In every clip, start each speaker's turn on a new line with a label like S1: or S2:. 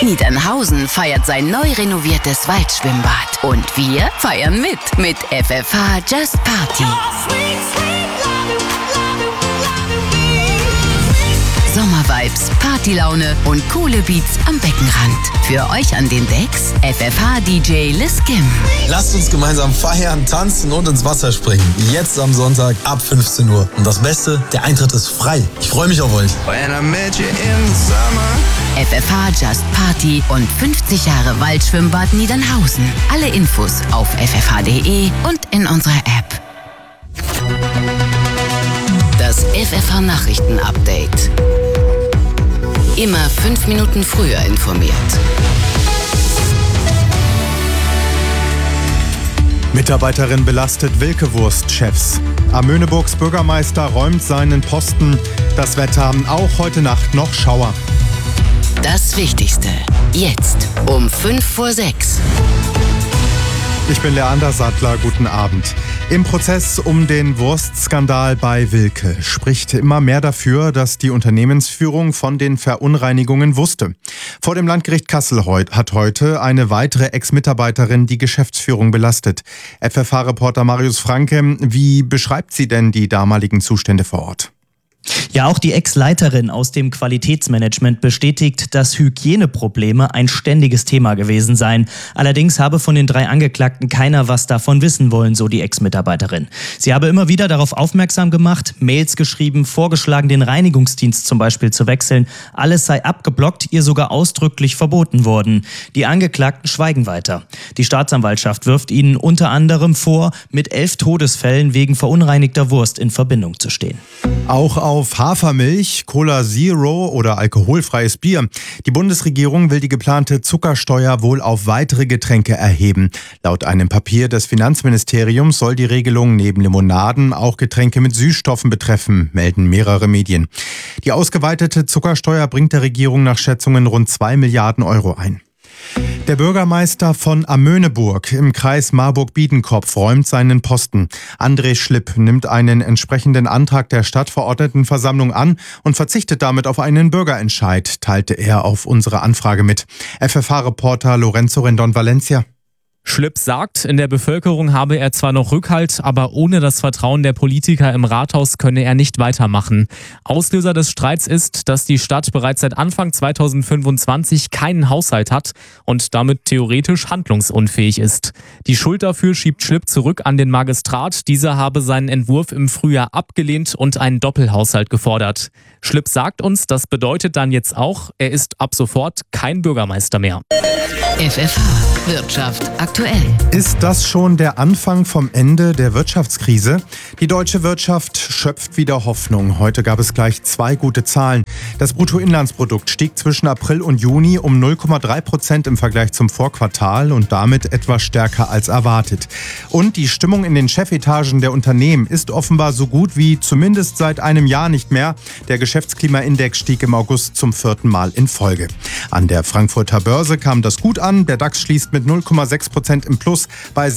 S1: Niedernhausen feiert sein neu renoviertes Waldschwimmbad. Und wir feiern mit FFH Just Party. Sommervibes, Partylaune und coole Beats am Beckenrand. Für euch an den Decks FFH-DJ Liz Kim.
S2: Lasst uns gemeinsam feiern, tanzen und ins Wasser springen. Jetzt am Sonntag ab 15 Uhr. Und das Beste, der Eintritt ist frei. Ich freue mich auf euch.
S1: FFH Just Party und 50 Jahre Waldschwimmbad Niedernhausen. Alle Infos auf ffh.de und in unserer App. Das FFH Nachrichten-Update. Immer 5 Minuten früher informiert.
S3: Mitarbeiterin belastet Wilke-Wurst-Chefs. Amöneburgs Bürgermeister räumt seinen Posten. Das Wetter auch heute Nacht noch Schauer.
S1: Das Wichtigste. Jetzt um 5:06.
S3: Ich bin Leander Sattler, guten Abend. Im Prozess um den Wurstskandal bei Wilke spricht immer mehr dafür, dass die Unternehmensführung von den Verunreinigungen wusste. Vor dem Landgericht Kassel hat heute eine weitere Ex-Mitarbeiterin die Geschäftsführung belastet. FFH-Reporter Marius Franke, wie beschreibt sie denn die damaligen Zustände vor Ort?
S4: Ja, auch die Ex-Leiterin aus dem Qualitätsmanagement bestätigt, dass Hygieneprobleme ein ständiges Thema gewesen seien. Allerdings habe von den 3 Angeklagten keiner was davon wissen wollen, so die Ex-Mitarbeiterin. Sie habe immer wieder darauf aufmerksam gemacht, Mails geschrieben, vorgeschlagen, den Reinigungsdienst zum Beispiel zu wechseln. Alles sei abgeblockt, ihr sogar ausdrücklich verboten worden. Die Angeklagten schweigen weiter. Die Staatsanwaltschaft wirft ihnen unter anderem vor, mit 11 Todesfällen wegen verunreinigter Wurst in Verbindung zu stehen.
S3: Auch auf Hafermilch, Cola Zero oder alkoholfreies Bier. Die Bundesregierung will die geplante Zuckersteuer wohl auf weitere Getränke erheben. Laut einem Papier des Finanzministeriums soll die Regelung neben Limonaden auch Getränke mit Süßstoffen betreffen, melden mehrere Medien. Die ausgeweitete Zuckersteuer bringt der Regierung nach Schätzungen rund 2 Milliarden Euro ein. Der Bürgermeister von Amöneburg im Kreis Marburg-Biedenkopf räumt seinen Posten. André Schlipp nimmt einen entsprechenden Antrag der Stadtverordnetenversammlung an und verzichtet damit auf einen Bürgerentscheid, teilte er auf unsere Anfrage mit. FFH-Reporter Lorenzo Rendon-Valencia.
S5: Schlipp sagt, in der Bevölkerung habe er zwar noch Rückhalt, aber ohne das Vertrauen der Politiker im Rathaus könne er nicht weitermachen. Auslöser des Streits ist, dass die Stadt bereits seit Anfang 2025 keinen Haushalt hat und damit theoretisch handlungsunfähig ist. Die Schuld dafür schiebt Schlipp zurück an den Magistrat. Dieser habe seinen Entwurf im Frühjahr abgelehnt und einen Doppelhaushalt gefordert. Schlipp sagt uns, das bedeutet dann jetzt auch, er ist ab sofort kein Bürgermeister mehr.
S1: FFH Wirtschaft aktuell.
S3: Ist das schon der Anfang vom Ende der Wirtschaftskrise? Die deutsche Wirtschaft schöpft wieder Hoffnung. Heute gab es gleich 2 gute Zahlen. Das Bruttoinlandsprodukt stieg zwischen April und Juni um 0,3% im Vergleich zum Vorquartal und damit etwas stärker als erwartet. Und die Stimmung in den Chefetagen der Unternehmen ist offenbar so gut wie zumindest seit einem Jahr nicht mehr. Der Geschäftsklimaindex stieg im August zum 4. Mal in Folge. An der Frankfurter Börse kam das gut an. Der DAX schließt mit 0,6% im Plus bei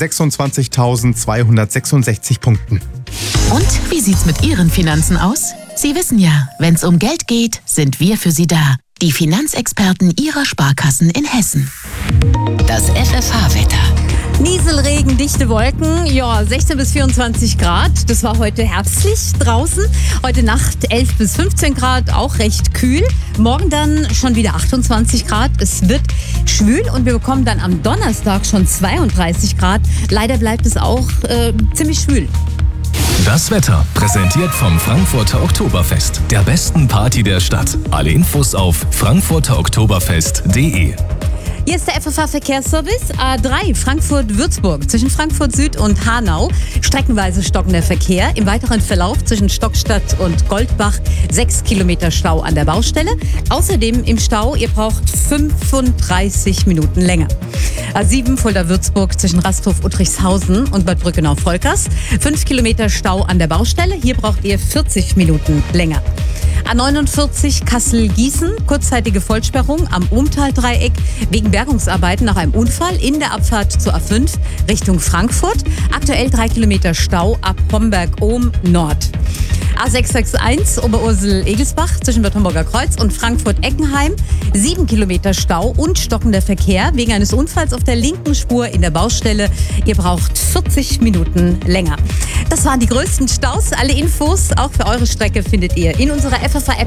S3: 26.266 Punkten.
S6: Und wie sieht's mit Ihren Finanzen aus? Sie wissen ja, wenn's um Geld geht, sind wir für Sie da. Die Finanzexperten Ihrer Sparkassen in Hessen.
S1: Das FFH-Wetter.
S7: Nieselregen, dichte Wolken, ja, 16 bis 24 Grad. Das war heute herbstlich draußen. Heute Nacht 11 bis 15 Grad, auch recht kühl. Morgen dann schon wieder 28 Grad. Es wird schwül und wir bekommen dann am Donnerstag schon 32 Grad. Leider bleibt es auch ziemlich schwül.
S8: Das Wetter präsentiert vom Frankfurter Oktoberfest, der besten Party der Stadt. Alle Infos auf frankfurteroktoberfest.de.
S7: Hier ist der FFH-Verkehrsservice A3 Frankfurt-Würzburg zwischen Frankfurt Süd und Hanau. Streckenweise stockender Verkehr. Im weiteren Verlauf zwischen Stockstadt und Goldbach 6 Kilometer Stau an der Baustelle. Außerdem im Stau, ihr braucht 35 Minuten länger. A7 Fulda-Würzburg zwischen Rasthof-Uttrichshausen und Bad Brückenau-Volkers. 5 Kilometer Stau an der Baustelle. Hier braucht ihr 40 Minuten länger. A49 Kassel-Gießen, kurzzeitige Vollsperrung am Umtal-Dreieck wegen Bergungsarbeiten nach einem Unfall in der Abfahrt zur A5 Richtung Frankfurt. Aktuell 3 Kilometer Stau ab Homberg-Ohm Nord. A661 Oberursel-Egelsbach zwischen Bad Homburger Kreuz und Frankfurt-Eckenheim. 7 Kilometer Stau und stockender Verkehr wegen eines Unfalls auf der linken Spur in der Baustelle. Ihr braucht 40 Minuten länger. Das waren die größten Staus. Alle Infos, auch für eure Strecke, findet ihr in unserer FFH-App.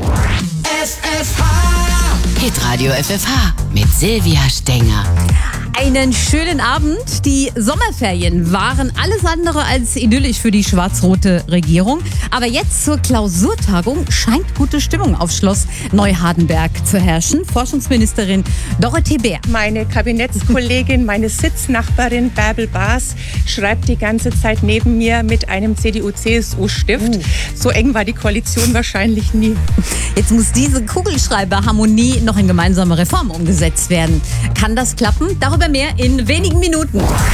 S1: Hitradio FFH mit Silvia Stenger.
S7: Einen schönen Abend. Die Sommerferien waren alles andere als idyllisch für die schwarz-rote Regierung. Aber jetzt zur Klausurtagung scheint gute Stimmung auf Schloss Neuhardenberg zu herrschen. Forschungsministerin Dorothee Bär.
S9: Meine Kabinettskollegin, meine Sitznachbarin Bärbel Baas schreibt die ganze Zeit neben mir mit einem CDU-CSU-Stift. So eng war die Koalition wahrscheinlich nie.
S7: Jetzt muss diese Kugelschreiberharmonie noch in gemeinsame Reformen umgesetzt werden. Kann das klappen? Darüber mehr in wenigen Minuten.